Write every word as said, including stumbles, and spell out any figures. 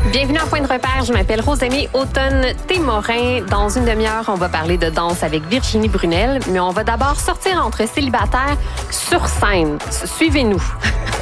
Bienvenue à Point de repère. Je m'appelle Rosemée Automne-Témorin. Dans une demi-heure, on va parler de danse avec Virginie Brunel, mais on va d'abord sortir entre célibataires sur scène. Suivez-nous.